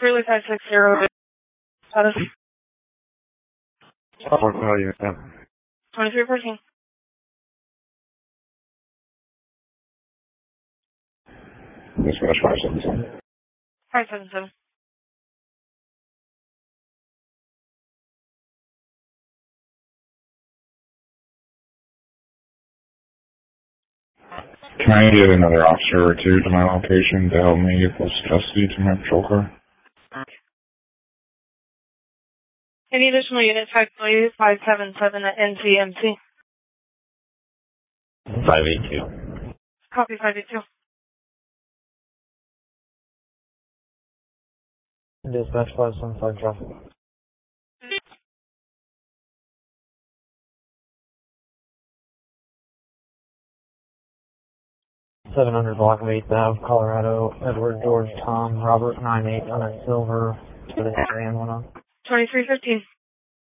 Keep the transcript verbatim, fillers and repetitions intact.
Clearly five six zero. Status. What value? Yeah. twenty-three fourteen. Dispatch five seven seven. five seven seven. Can I get another officer or two to my location to help me get this custody to my patrol car? Any additional units, five seven seven at N C M C. five eight two. Copy five eight two. Dispatch five seven five traffic. seven hundred block of eighth Ave, Colorado, Edward, George, Tom, Robert, nine eight nine Silver, for the van went on. twenty-three fifteen.